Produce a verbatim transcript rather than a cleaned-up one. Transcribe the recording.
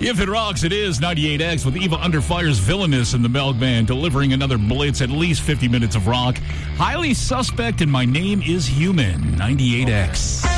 If it rocks, it is ninety-eight X with Eva Under Fire's Villainous and the Milkman delivering another blitz, at least fifty minutes of rock. Highly Suspect and My Name is Human, ninety-eight X.